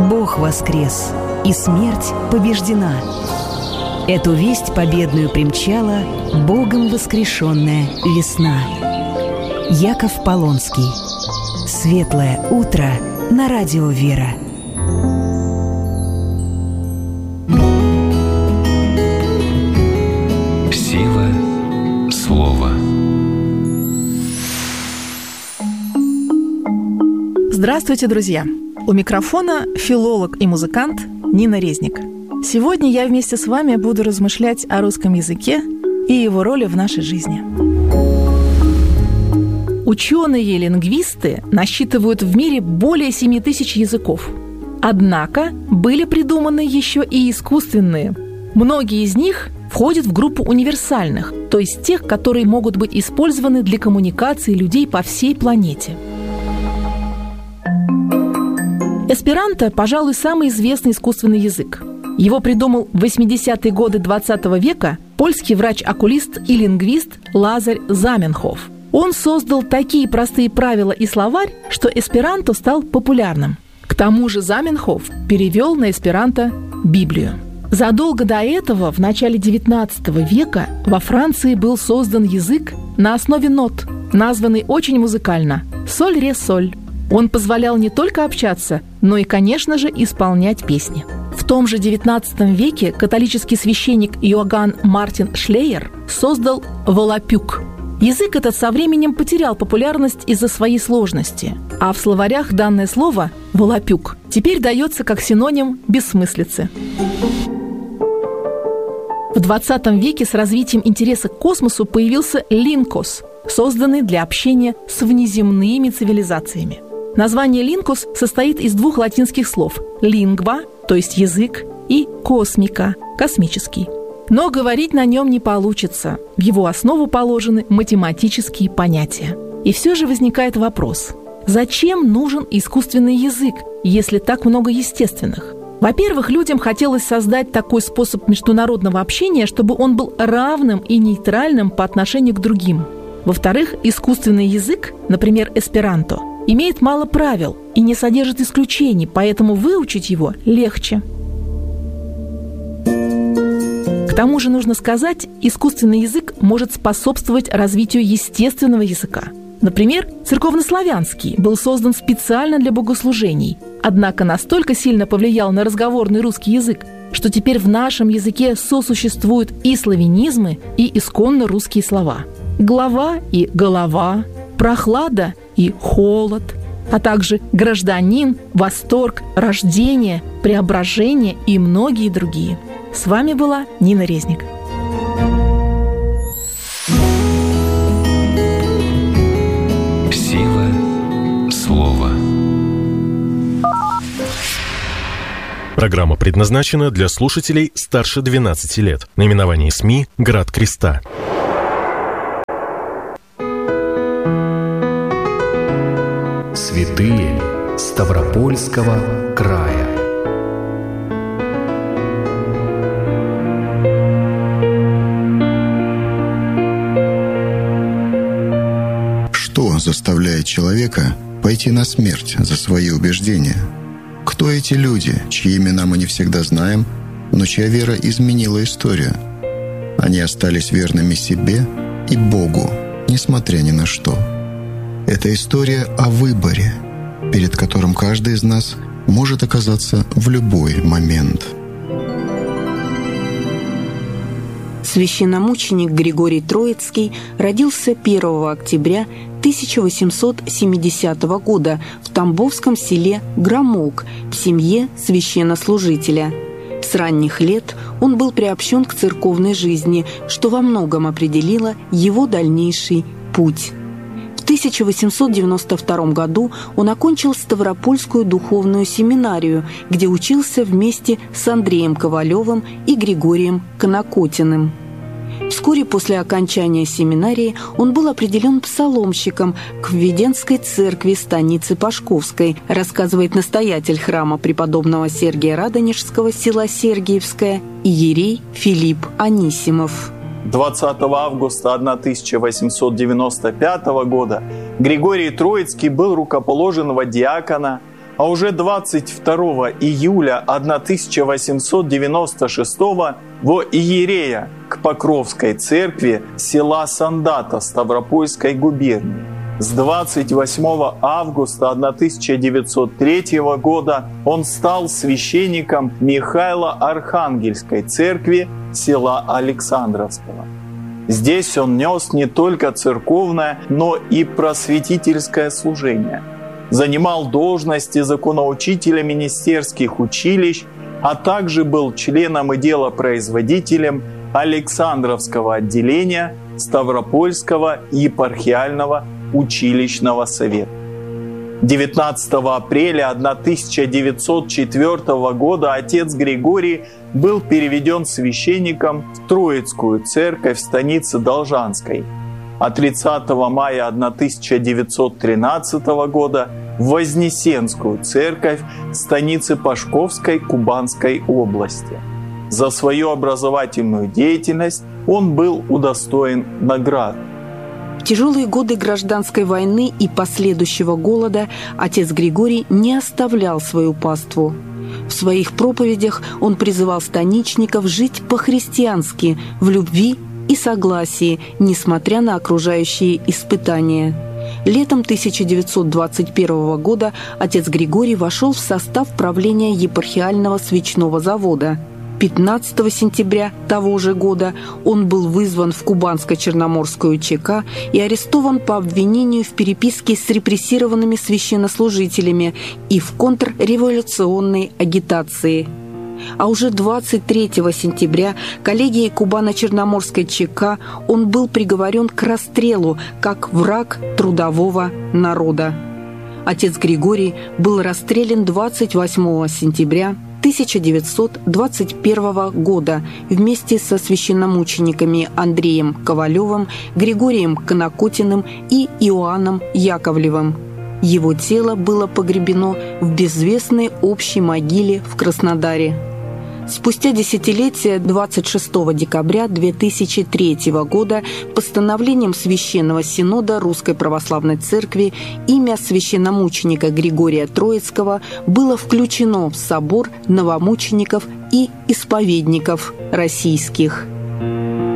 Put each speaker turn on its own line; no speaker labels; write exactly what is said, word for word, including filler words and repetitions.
Бог воскрес, и смерть побеждена. Эту весть победную примчала Богом воскрешенная весна. Яков Полонский. Светлое утро на радио «Вера».
Сила слова.
Здравствуйте, друзья! У микрофона филолог и музыкант Нина Резник. Сегодня я вместе с вами буду размышлять о русском языке и его роли в нашей жизни. Ученые и лингвисты насчитывают в мире более семи тысяч языков. Однако были придуманы еще и искусственные. Многие из них входят в группу универсальных, то есть тех, которые могут быть использованы для коммуникации людей по всей планете. Эсперанто, пожалуй, самый известный искусственный язык. Его придумал в восьмидесятые годы двадцатого века польский врач-окулист и лингвист Лазарь Заменхоф. Он создал такие простые правила и словарь, что эсперанто стал популярным. К тому же Заменхоф перевел на эсперанто Библию. Задолго до этого, в начале девятнадцатого века, во Франции был создан язык на основе нот, названный очень музыкально «соль-ре-соль». Он позволял не только общаться, но и, конечно же, исполнять песни. В том же девятнадцатом веке католический священник Иоганн Мартин Шлейер создал волапюк. Язык этот со временем потерял популярность из-за своей сложности, а в словарях данное слово «волапюк» теперь дается как синоним бессмыслицы. В двадцатом веке с развитием интереса к космосу появился линкос, созданный для общения с внеземными цивилизациями. Название «линкус» состоит из двух латинских слов «лингва», то есть язык, и «космика», космический. Но говорить на нем не получится. В его основу положены математические понятия. И все же возникает вопрос: зачем нужен искусственный язык, если так много естественных? Во-первых, людям хотелось создать такой способ международного общения, чтобы он был равным и нейтральным по отношению к другим. Во-вторых, искусственный язык, например, эсперанто, имеет мало правил и не содержит исключений, поэтому выучить его легче. К тому же, нужно сказать, искусственный язык может способствовать развитию естественного языка. Например, церковнославянский был создан специально для богослужений, однако настолько сильно повлиял на разговорный русский язык, что теперь в нашем языке сосуществуют и славянизмы, и исконно русские слова. Глава и голова, прохлада и холод, а также гражданин, восторг, рождение, преображение и многие другие. С вами была Нина Резник.
Сила слова.
Программа предназначена для слушателей старше двенадцати лет. Наименование СМИ «Град Креста».
Святые Ставропольского края.
Что заставляет человека пойти на смерть за свои убеждения? Кто эти люди, чьи имена мы не всегда знаем, но чья вера изменила историю? Они остались верными себе и Богу, несмотря ни на что. Это история о выборе, перед которым каждый из нас может оказаться в любой момент.
Священномученик Григорий Троицкий родился первого октября тысяча восемьсот семидесятого года в тамбовском селе Громок в семье священнослужителя. С ранних лет он был приобщен к церковной жизни, что во многом определило его дальнейший путь. В тысяча восемьсот девяносто втором году он окончил Ставропольскую духовную семинарию, где учился вместе с Андреем Ковалевым и Григорием Конокотиным. Вскоре после окончания семинарии он был определен псаломщиком к Введенской церкви станицы Пашковской, рассказывает настоятель храма преподобного Сергия Радонежского села Сергиевское иерей Филипп Анисимов.
двадцатого августа тысяча восемьсот девяносто пятого года Григорий Троицкий был рукоположен во диакона А уже двадцать второго июля тысяча восемьсот девяносто шестого во иерея к Покровской церкви села Сандата Ставропольской губернии. С двадцать восьмого августа тысяча девятьсот третьего года он стал священником Михаило-Архангельской церкви села Александровского. Здесь он нес не только церковное, но и просветительское служение. Занимал должности законоучителя министерских училищ, а также был членом и делопроизводителем Александровского отделения Ставропольского епархиального училищного совета. девятнадцатого апреля тысяча девятьсот четвёртого года отец Григорий был переведен священником в Троицкую церковь станицы Должанской, а тридцатого мая тысяча девятьсот тринадцатого года в Вознесенскую церковь станицы Пашковской Кубанской области. За свою образовательную деятельность он был удостоен наград.
В тяжелые годы гражданской войны и последующего голода отец Григорий не оставлял свою паству. В своих проповедях он призывал станичников жить по-христиански, в любви и согласии, несмотря на окружающие испытания. Летом тысяча девятьсот двадцать первого года отец Григорий вошел в состав правления епархиального свечного завода. пятнадцатого сентября того же года он был вызван в Кубанско-Черноморскую ЧК и арестован по обвинению в переписке с репрессированными священнослужителями и в контрреволюционной агитации. А уже двадцать третьего сентября коллегией Кубано-Черноморской ЧК он был приговорен к расстрелу как враг трудового народа. Отец Григорий был расстрелян двадцать восьмого сентября тысяча девятьсот двадцать первого года вместе со священномучениками Андреем Ковалевым, Григорием Конокотиным и Иоанном Яковлевым. Его тело было погребено в безвестной общей могиле в Краснодаре. Спустя десятилетия двадцать шестого декабря две тысячи третьего года постановлением Священного Синода Русской Православной Церкви имя священномученика Григория Троицкого было включено в собор новомучеников и исповедников российских.